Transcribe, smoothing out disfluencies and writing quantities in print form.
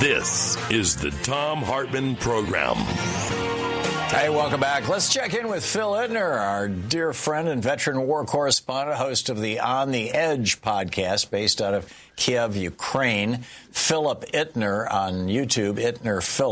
This is the Thom Hartmann Program. Hey, welcome back. Let's check in with Phil Ittner, our dear friend and veteran war correspondent, host of the On the Edge podcast based out of Kiev, Ukraine. Philip Ittner on YouTube, Ittner Philip.